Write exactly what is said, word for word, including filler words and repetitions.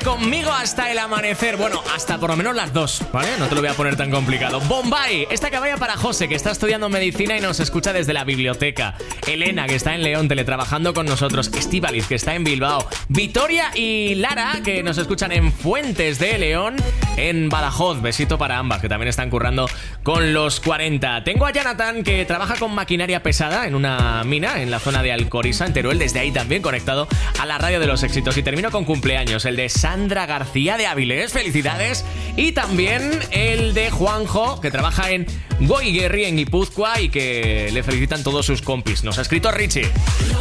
conmigo hasta el amanecer. Bueno, hasta por lo menos las dos, ¿vale? No te lo voy a poner tan complicado. Bombay, esta que vaya para José, que está estudiando medicina y nos escucha desde la biblioteca. Elena, que está en León, teletrabajando con nosotros. Estíbaliz, que está en Bilbao. Vitoria y Lara, que nos escuchan en Fuentes de León, en Badajoz. Besito para ambas, que también están currando con los cuarenta. Tengo a Jonathan, que trabaja con maquinaria pesada en una mina en la zona de Alcoriza, en Teruel, desde ahí también conectado a la radio de los éxitos. Y termino con cumpleaños, el de Sandra García de Avilés, felicidades. Y también el de Juanjo, que trabaja en Goiguerri, en Guipúzcoa, y que le felicitan todos sus compis. Nos ha escrito Richie.